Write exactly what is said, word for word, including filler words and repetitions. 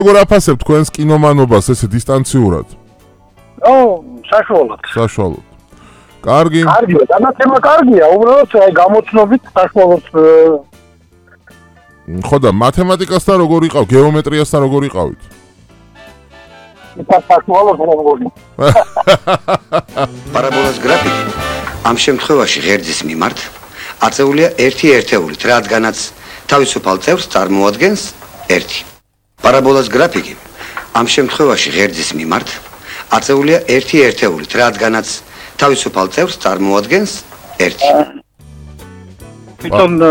როგორ აფასებ თქვენს კინომანობას ესე დისტანციურად? ო, საშუალოდ. საშუალოდ. კარგი. კარგია, განათლება კარგია, უბრალოდ აი გამოცნობით საშუალოდ ხო და მათემატიკასთან როგორ იყავ, გეომეტრიასთან როგორ იყავით? საშუალოდ როგორი. პარაბოლას გრაფიკი ამ შემთხვევაში ღერძის მიმართ აწეულია ერთი ერთეულით, რადგანაც თავისუფალ წევრს წარმოადგენს ერთი. პარაბოლას გრაფიკი ამ შემთხვევაში ღერძის მიმართ აწეულია ერთი ერთეულით, რადგანაც თავისუფალ წევრს წარმოადგენს ერთი. თვითონ